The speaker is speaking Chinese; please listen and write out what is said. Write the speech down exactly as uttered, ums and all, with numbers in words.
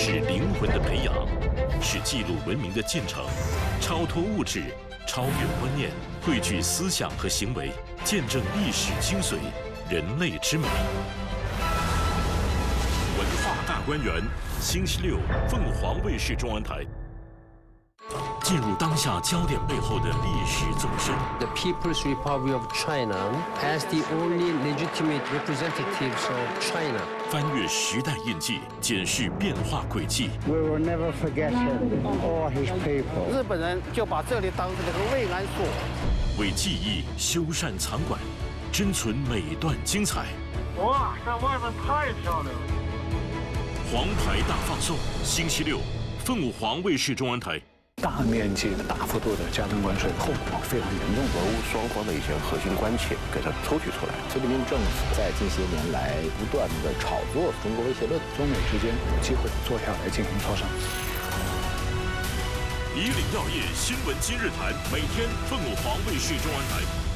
是灵魂的培养，是记录文明的进程，超脱物质，超越观念，汇聚思想和行为，见证历史精髓，人类之美。文化大观园，星期六，凤凰卫视中文台。 进入当下焦点背后的历史纵深。 The People's Republic of China as the only legitimate representatives of China. 翻越时代印记，检视变化轨迹。 We will never forget him or his people. 日本人就把这里当成了个慰安所， 为记忆修缮藏馆，珍存每段精彩。 哇，这外面太漂亮了！ 黄牌大放送，星期六，凤凰卫视中文台。 大面积的、大幅度的加征关税，后果非常严重。 俄乌双方的一些核心关切给它抽取出来。 菲律宾政府在近些年来不断的炒作中国威胁论， 中美之间有机会坐下来进行磋商。 以岭药业新闻今日谈，每天凤凰卫视中文台。